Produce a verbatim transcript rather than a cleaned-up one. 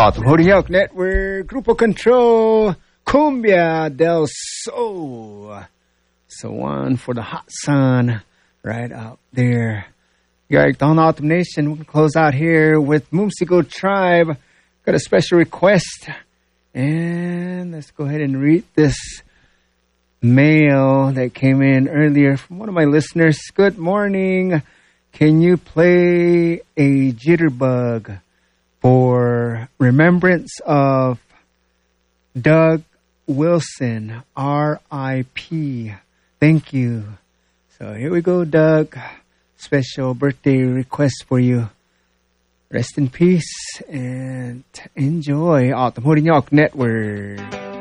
Automotive Network, Grupo Control, Cumbia del Sol. So one for the hot sun right out there. You're on Autumn Nation. We're going to close out here with Mumsigo Tribe. Got a special request. And let's go ahead and read this mail that came in earlier from one of my listeners. Good morning. Can you play a jitterbug for remembrance of Doug Wilson, R I P Thank you. So here we go, Doug. Special birthday request for you. Rest in peace and enjoy Automotive Network.